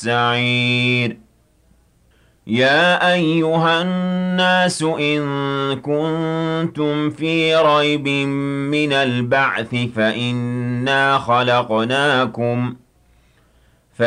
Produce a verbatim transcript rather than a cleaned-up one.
السَّعِيرِ يَا أَيُّهَا النَّاسُ إِن كُنتُمْ فِي رَيْبٍ مِّنَ الْبَعْثِ فَإِنَّا خَلَقْنَاكُم